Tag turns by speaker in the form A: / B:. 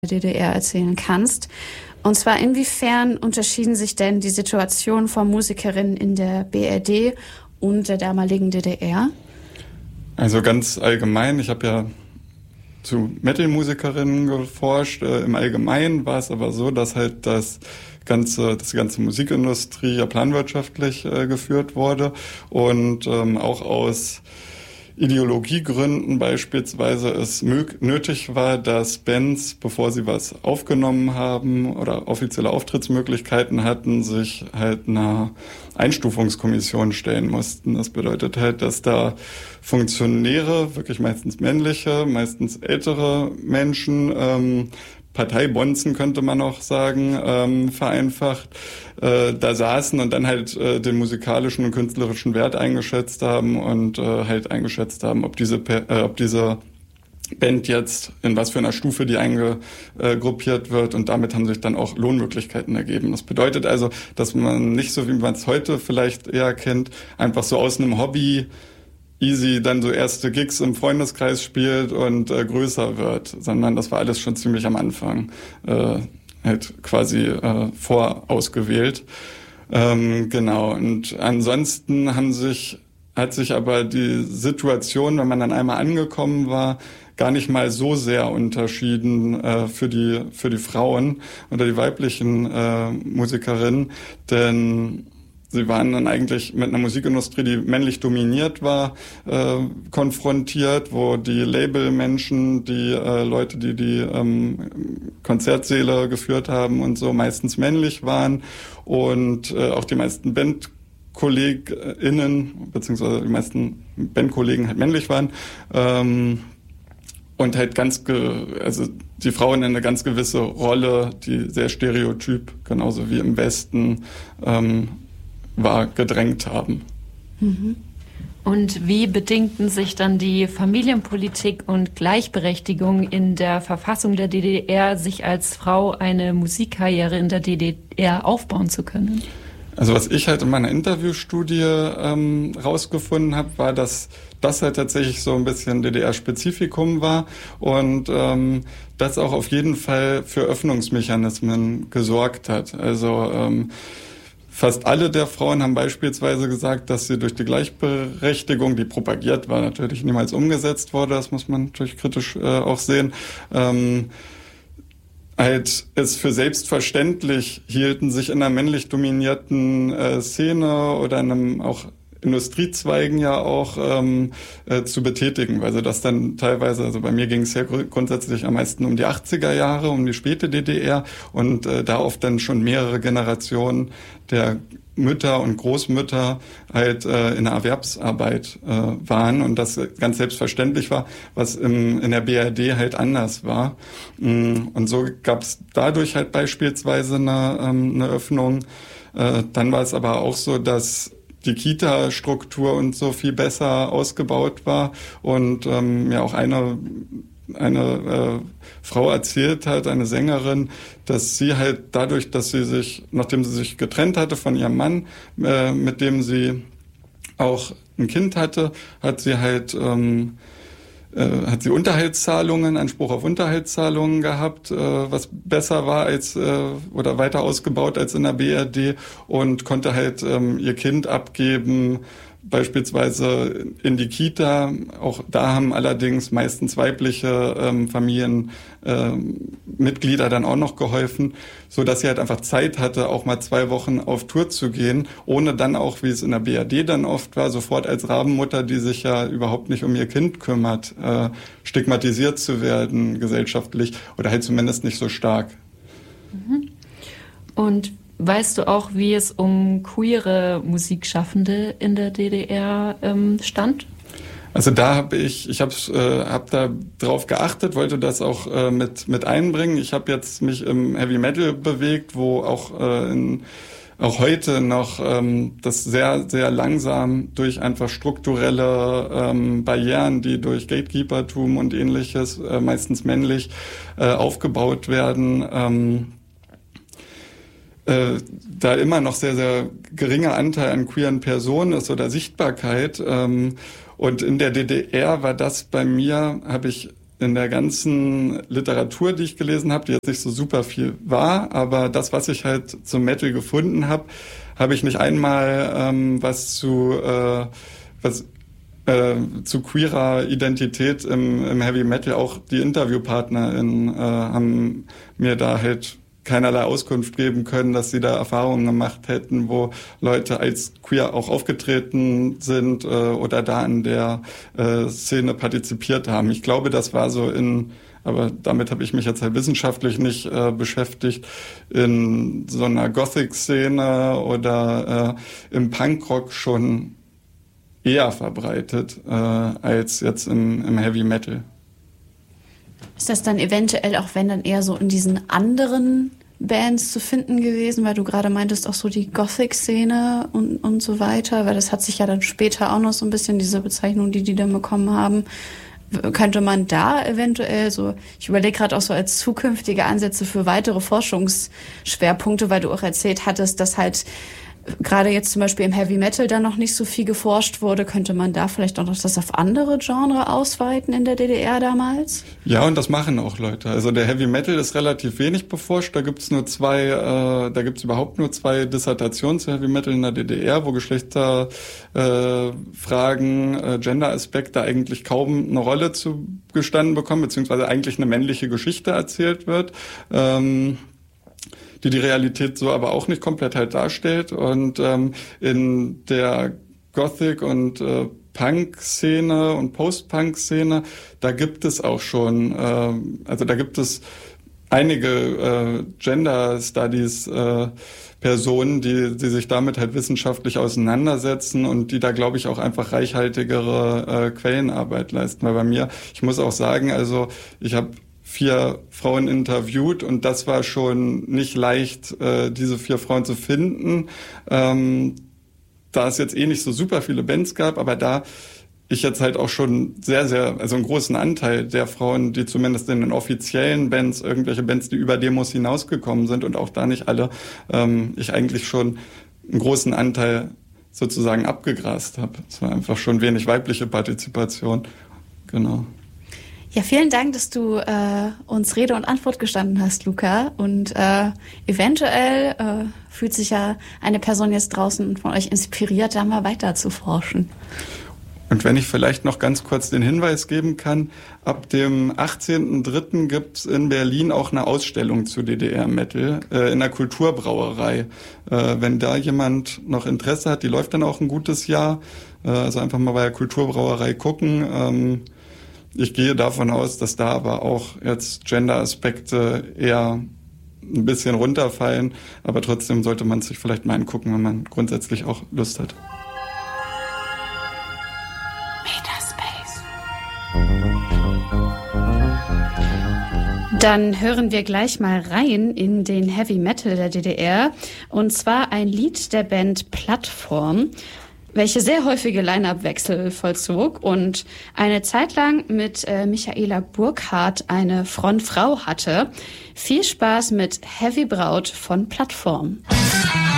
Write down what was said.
A: DDR erzählen kannst. Und zwar, inwiefern unterschieden sich denn die Situation von Musikerinnen in der BRD und der damaligen DDR?
B: Also ganz allgemein, ich habe ja zu Metal-Musikerinnen geforscht. Im Allgemeinen war es aber so, dass halt die ganze Musikindustrie ja planwirtschaftlich geführt wurde und auch aus Ideologiegründen beispielsweise es nötig war, dass Bands, bevor sie was aufgenommen haben oder offizielle Auftrittsmöglichkeiten hatten, sich halt einer Einstufungskommission stellen mussten. Das bedeutet halt, dass da Funktionäre, wirklich meistens männliche, meistens ältere Menschen, Parteibonzen könnte man auch sagen, vereinfacht, da saßen und dann halt den musikalischen und künstlerischen Wert eingeschätzt haben und halt eingeschätzt haben, ob diese Band jetzt in was für einer Stufe die eingegruppiert wird, und damit haben sich dann auch Lohnmöglichkeiten ergeben. Das bedeutet also, dass man nicht so, wie man es heute vielleicht eher kennt, einfach so aus einem Hobby easy dann so erste Gigs im Freundeskreis spielt und größer wird, sondern das war alles schon ziemlich am Anfang halt quasi vorausgewählt. Genau, und ansonsten hat sich aber die Situation, wenn man dann einmal angekommen war, gar nicht mal so sehr unterschieden für die Frauen oder die weiblichen Musikerinnen, denn sie waren dann eigentlich mit einer Musikindustrie, die männlich dominiert war, konfrontiert, wo die Labelmenschen, die Leute, die Konzertsäle geführt haben und so, meistens männlich waren, und auch die meisten BandkollegInnen, beziehungsweise die meisten Bandkollegen halt männlich waren, und halt also die Frauen in eine ganz gewisse Rolle, die sehr stereotyp, genauso wie im Westen, gedrängt haben.
C: Und wie bedingten sich dann die Familienpolitik und Gleichberechtigung in der Verfassung der DDR, sich als Frau eine Musikkarriere in der DDR aufbauen zu können?
B: Also was ich halt in meiner Interviewstudie rausgefunden habe, war, dass das halt tatsächlich so ein bisschen DDR-Spezifikum war und das auch auf jeden Fall für Öffnungsmechanismen gesorgt hat. Also fast alle der Frauen haben beispielsweise gesagt, dass sie durch die Gleichberechtigung, die propagiert war, natürlich niemals umgesetzt wurde, das muss man natürlich kritisch auch sehen, halt es für selbstverständlich hielten, sich in einer männlich dominierten Szene oder in einem auch Industriezweigen ja auch zu betätigen, weil sie das dann teilweise, also bei mir ging es ja grundsätzlich am meisten um die 80er Jahre, um die späte DDR, und da oft dann schon mehrere Generationen der Mütter und Großmütter halt in der Erwerbsarbeit waren und das ganz selbstverständlich war, was in der BRD halt anders war. Und so gab es dadurch halt beispielsweise eine Öffnung. Dann war es aber auch so, dass die Kita-Struktur und so viel besser ausgebaut war und ja auch eine Frau erzählt hat, eine Sängerin, dass sie halt dadurch, dass sie sich, nachdem sie sich getrennt hatte von ihrem Mann, mit dem sie auch ein Kind hatte, hat sie Unterhaltszahlungen, Anspruch auf Unterhaltszahlungen gehabt, was besser war als oder weiter ausgebaut als in der BRD, und konnte halt ihr Kind abgeben, beispielsweise in die Kita. Auch da haben allerdings meistens weibliche Familienmitglieder dann auch noch geholfen, so dass sie halt einfach Zeit hatte, auch mal 2 Wochen auf Tour zu gehen, ohne dann auch, wie es in der BRD dann oft war, sofort als Rabenmutter, die sich ja überhaupt nicht um ihr Kind kümmert, stigmatisiert zu werden gesellschaftlich, oder halt zumindest nicht so stark.
C: Und weißt du auch, wie es um queere Musikschaffende in der DDR stand?
B: Also da hab da drauf geachtet, wollte das auch mit einbringen. Ich habe jetzt mich im Heavy Metal bewegt, wo auch heute noch das sehr, sehr langsam durch einfach strukturelle Barrieren, die durch Gatekeepertum und ähnliches, meistens männlich, aufgebaut werden, da immer noch sehr, sehr geringer Anteil an queeren Personen ist oder Sichtbarkeit. Und in der DDR war das bei mir, habe ich in der ganzen Literatur, die ich gelesen habe, die jetzt nicht so super viel war, aber das, was ich halt zum Metal gefunden habe, habe ich nicht einmal was zu queerer Identität im Heavy Metal. Auch die InterviewpartnerInnen haben mir da halt keinerlei Auskunft geben können, dass sie da Erfahrungen gemacht hätten, wo Leute als queer auch aufgetreten sind oder da an der Szene partizipiert haben. Ich glaube, das war so aber damit habe ich mich jetzt halt wissenschaftlich nicht beschäftigt, in so einer Gothic-Szene oder im Punkrock schon eher verbreitet als jetzt im Heavy Metal.
A: Ist das dann eventuell auch, wenn dann eher so in diesen anderen Bands zu finden gewesen, weil du gerade meintest, auch so die Gothic-Szene und so weiter, weil das hat sich ja dann später auch noch so ein bisschen, diese Bezeichnung, die dann bekommen haben, könnte man da eventuell so, ich überlege gerade auch so als zukünftige Ansätze für weitere Forschungsschwerpunkte, weil du auch erzählt hattest, dass halt gerade jetzt zum Beispiel im Heavy Metal da noch nicht so viel geforscht wurde, könnte man da vielleicht auch noch das auf andere Genre ausweiten in der DDR damals?
B: Ja, und das machen auch Leute. Also der Heavy Metal ist relativ wenig beforscht. Da gibt's überhaupt nur 2 Dissertationen zu Heavy Metal in der DDR, wo Geschlechterfragen, Gender-Aspekte eigentlich kaum eine Rolle zugestanden bekommen, beziehungsweise eigentlich eine männliche Geschichte erzählt wird. Die Realität so aber auch nicht komplett halt darstellt. Und in der Gothic- und Punk-Szene und Post-Punk-Szene, da gibt es auch schon, da gibt es einige Gender-Studies Personen, die sich damit halt wissenschaftlich auseinandersetzen und die da, glaube ich, auch einfach reichhaltigere Quellenarbeit leisten. Weil bei mir, ich muss auch sagen, also ich habe 4 Frauen interviewt und das war schon nicht leicht, diese 4 Frauen zu finden. Da es jetzt nicht so super viele Bands gab, aber da ich jetzt halt auch schon also einen großen Anteil der Frauen, die zumindest in den offiziellen Bands, irgendwelche Bands, die über Demos hinausgekommen sind und auch da nicht alle, ich eigentlich schon einen großen Anteil sozusagen abgegrast habe. Es war einfach schon wenig weibliche Partizipation. Genau.
A: Ja, vielen Dank, dass du uns Rede und Antwort gestanden hast, Luca. Und eventuell fühlt sich ja eine Person jetzt draußen von euch inspiriert, da mal weiter zu forschen.
B: Und wenn ich vielleicht noch ganz kurz den Hinweis geben kann, ab dem 18.03. gibt's in Berlin auch eine Ausstellung zu DDR-Metal in der Kulturbrauerei. Wenn da jemand noch Interesse hat, die läuft dann auch ein gutes Jahr. Also einfach mal bei der Kulturbrauerei gucken. Ich gehe davon aus, dass da aber auch jetzt Gender-Aspekte eher ein bisschen runterfallen, aber trotzdem sollte man sich vielleicht mal angucken, wenn man grundsätzlich auch Lust hat.
A: Dann hören wir gleich mal rein in den Heavy Metal der DDR, und zwar ein Lied der Band Plattform, welche sehr häufige Line-Up-Wechsel vollzog und eine Zeit lang mit Michaela Burkhardt eine Frontfrau hatte. Viel Spaß mit Heavy Braut von Plattform.